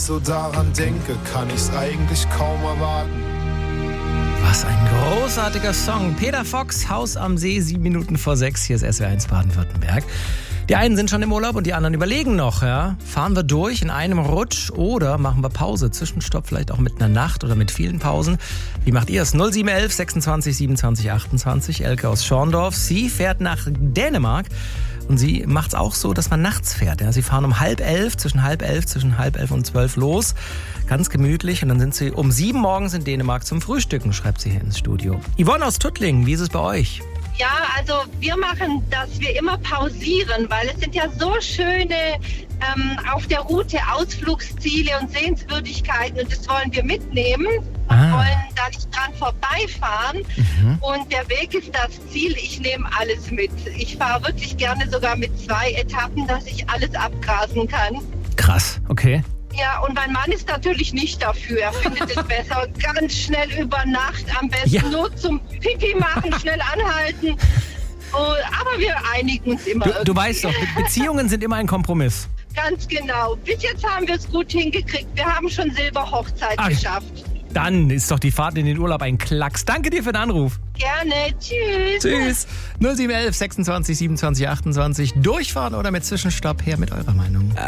so daran denke, kann ich's eigentlich kaum erwarten. Was ein großartiger Song. Peter Fox, Haus am See, 7 Minuten vor 6. Hier ist SWR1 Baden-Württemberg. Die einen sind schon im Urlaub und die anderen überlegen noch. Ja? Fahren wir durch in einem Rutsch oder machen wir Pause? Zwischenstopp vielleicht auch mit einer Nacht oder mit vielen Pausen. Wie macht ihr es? 0711 26 27 28. Elke aus Schorndorf. Sie fährt nach Dänemark. Und sie macht es auch so, dass man nachts fährt. Ja, sie fahren um 10:30, zwischen halb elf und 12 los. Ganz gemütlich. Und dann sind sie um 7 morgens in Dänemark zum Frühstücken, schreibt sie hier ins Studio. Yvonne aus Tuttlingen, wie ist es bei euch? Ja, also wir machen, dass wir immer pausieren, weil es sind ja so schöne auf der Route Ausflugsziele und Sehenswürdigkeiten und das wollen wir mitnehmen. Wir wollen da nicht dran vorbeifahren und der Weg ist das Ziel. Ich nehme alles mit. Ich fahre wirklich gerne sogar mit 2 Etappen, dass ich alles abgrasen kann. Krass, okay. Ja, und mein Mann ist natürlich nicht dafür. Er findet es besser. Ganz schnell über Nacht, am besten nur zum Pipi machen, schnell anhalten. Aber wir einigen uns immer. Du weißt doch, Beziehungen sind immer ein Kompromiss. Ganz genau. Bis jetzt haben wir es gut hingekriegt. Wir haben schon Silberhochzeit geschafft. Dann ist doch die Fahrt in den Urlaub ein Klacks. Danke dir für den Anruf. Gerne. Tschüss. Tschüss. 0711 26 27 28. Durchfahren oder mit Zwischenstopp? Her mit eurer Meinung.